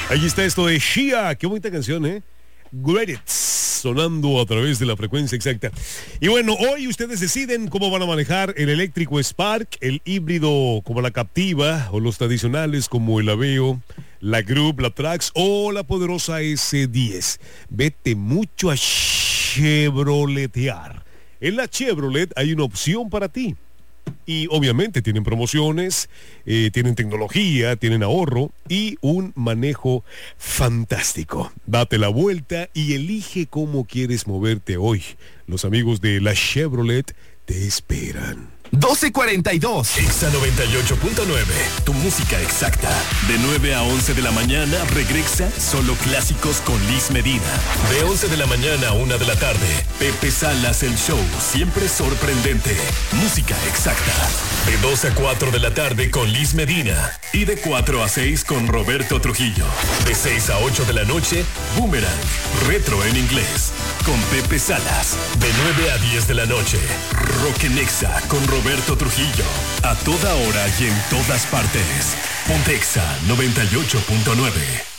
Ahí está esto de Shia, qué bonita canción, ¿eh? Great It, sonando a través de la frecuencia exacta. Y bueno, hoy ustedes deciden cómo van a manejar el eléctrico Spark, el híbrido como la Captiva, o los tradicionales como el Aveo, la Group, la Trax o la poderosa S10. Vete mucho a Chevroletear. En la Chevrolet hay una opción para ti. Y obviamente tienen promociones, tienen tecnología, tienen ahorro y un manejo fantástico. Date la vuelta y elige cómo quieres moverte hoy. Los amigos de la Chevrolet te esperan. 12:42. Exa 98.9, tu música exacta. De 9 a 11 de la mañana regresa Solo Clásicos con Liz Medina. De 11 de la mañana a 1 de la tarde, Pepe Salas el show, siempre sorprendente. Música exacta. De 2 a 4 de la tarde con Liz Medina. Y de 4 a 6 con Roberto Trujillo. De 6 a 8 de la noche, Boomerang, retro en inglés, con Pepe Salas. De 9 a 10 de la noche, Rock en Exa con Roberto Trujillo. A toda hora y en todas partes. Pontexa 98.9.